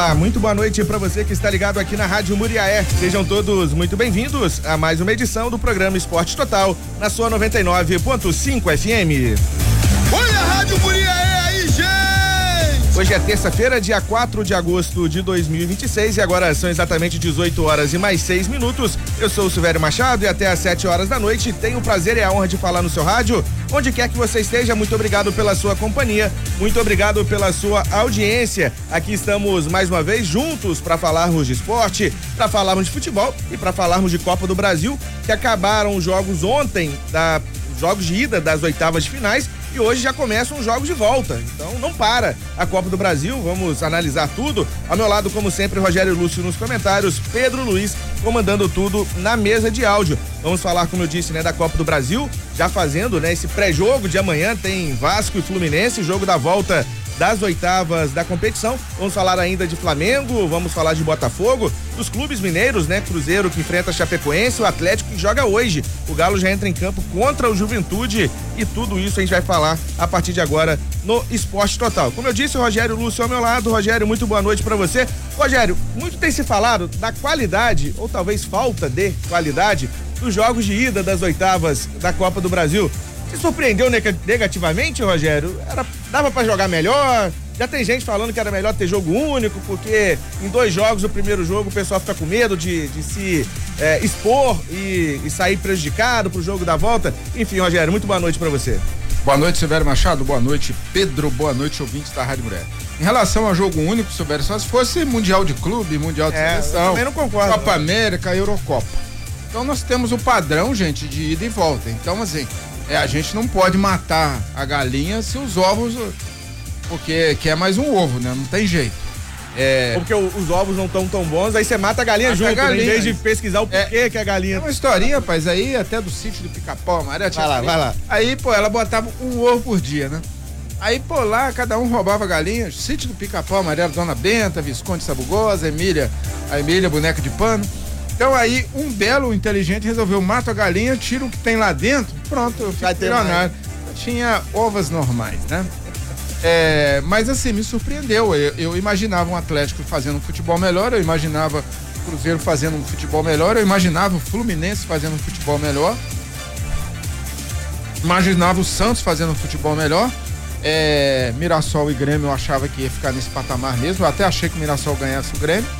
Olá, muito boa noite para você que está ligado aqui na Rádio Muriaé. Sejam todos muito bem-vindos a mais uma edição do programa Esporte Total, na sua 99.5 FM. Olha a Rádio Muriaé aí, gente! Hoje é terça-feira, dia 4 de agosto de 2026 e agora são exatamente 18 horas e mais 6 minutos. Eu sou o Silvério Machado e até às 7 horas da noite tenho o prazer e a honra de falar no seu rádio. Onde quer que você esteja, muito obrigado pela sua companhia, muito obrigado pela sua audiência. Aqui estamos mais uma vez juntos para falarmos de esporte, para falarmos de futebol e para falarmos de Copa do Brasil, que acabaram os jogos ontem, jogos de ida das oitavas de finais, e hoje já começam os jogos de volta. Então não para a Copa do Brasil, vamos analisar tudo. Ao meu lado, como sempre, Rogério Lúcio nos comentários, Pedro Luiz comandando tudo na mesa de áudio. Vamos falar, como eu disse, da Copa do Brasil, já fazendo, esse pré-jogo de amanhã, tem Vasco e Fluminense, jogo da volta das oitavas da competição. Vamos falar ainda de Flamengo, vamos falar de Botafogo, dos clubes mineiros, Cruzeiro que enfrenta Chapecoense, o Atlético que joga hoje. O Galo já entra em campo contra o Juventude e tudo isso a gente vai falar a partir de agora no Esporte Total. Como eu disse, o Rogério Lúcio ao meu lado. Rogério, muito boa noite pra você. Rogério, muito tem se falado da qualidade, ou talvez falta de qualidade, dos jogos de ida das oitavas da Copa do Brasil. Se surpreendeu negativamente, Rogério? Dava pra jogar melhor? Já tem gente falando que era melhor ter jogo único, porque em 2 jogos, o primeiro jogo, o pessoal fica com medo de se expor e sair prejudicado pro jogo da volta. Enfim, Rogério, muito boa noite pra você. Boa noite, Silvério Machado. Boa noite, Pedro. Boa noite, ouvintes da Rádio Mulher. Em relação ao jogo único, Silvério, só se fosse Mundial de Clube, Mundial de Seleção, eu também não concordo, Copa América, Eurocopa. Então nós temos o padrão, gente, de ida e volta. Então, assim, a gente não pode matar a galinha se os ovos, porque quer mais um ovo, Não tem jeito. Porque os ovos não estão tão bons, aí você mata a galinha junto, em vez de pesquisar o porquê que a galinha... É uma historinha, rapaz, aí até do sítio do Pica-Pau Amarelo. Vai lá. Aí, ela botava um ovo por dia, Aí, lá, cada um roubava galinha, sítio do Pica-Pau Amarelo, Dona Benta, Visconde Sabugosa, a Emília, boneca de pano. Então aí, um belo inteligente resolveu, mato a galinha, tira o que tem lá dentro, pronto, eu fico milionário. Tinha ovas normais, mas assim, me surpreendeu, eu imaginava um Atlético fazendo um futebol melhor, eu imaginava o Cruzeiro fazendo um futebol melhor, eu imaginava o Fluminense fazendo um futebol melhor, imaginava o Santos fazendo um futebol melhor, Mirassol e Grêmio eu achava que ia ficar nesse patamar mesmo, eu até achei que o Mirassol ganhasse o Grêmio,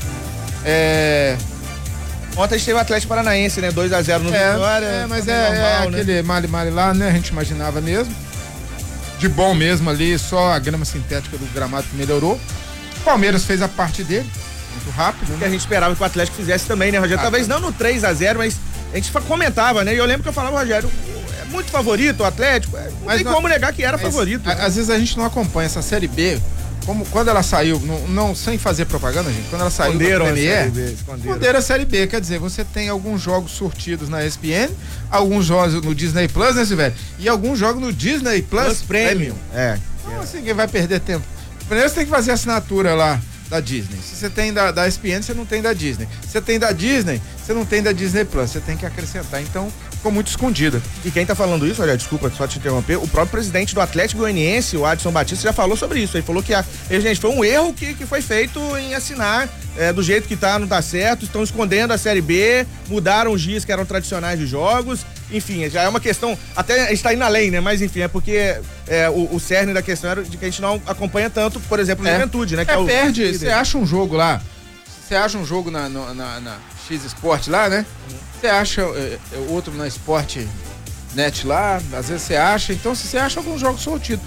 Ontem a gente teve o Atlético Paranaense, 2-0 no Vitória. Mas normal, aquele male lá, a gente imaginava mesmo. De bom mesmo ali, só a grama sintética do gramado que melhorou. O Palmeiras fez a parte dele, muito rápido, Que a gente esperava que o Atlético fizesse também, Rogério? Talvez não no 3-0, mas a gente comentava, E eu lembro que eu falava, Rogério, é muito favorito o Atlético, não tem como negar que era favorito. Às vezes a gente não acompanha essa Série B. Como quando ela saiu, não sem fazer propaganda, gente, quando ela saiu do Premier, esconderam a Série B, quer dizer, você tem alguns jogos surtidos na ESPN, alguns jogos no Disney Plus, Silvério? E alguns jogos no Disney Plus Premium. Então, assim, quem vai perder tempo? Primeiro você tem que fazer a assinatura lá da Disney. Se você tem da ESPN, você não tem da Disney. Se você tem da Disney, você não tem da Disney Plus, você tem que acrescentar. Então, ficou muito escondida. E quem tá falando isso, olha, desculpa só te interromper, o próprio presidente do Atlético Goianiense, o Adson Batista, já falou sobre isso. Ele falou que gente, foi um erro que foi feito em assinar do jeito que tá, não tá certo, estão escondendo a Série B, mudaram os dias que eram tradicionais de jogos, enfim, já é uma questão, até a gente tá indo além, mas enfim, é porque o cerne da questão era de que a gente não acompanha tanto, por exemplo, o Juventude, que é o... Perde, você acha um jogo lá, você acha um jogo na X Sport lá, Você acha outro na Sport Net lá, às vezes você acha, então se você acha alguns jogos sortidos.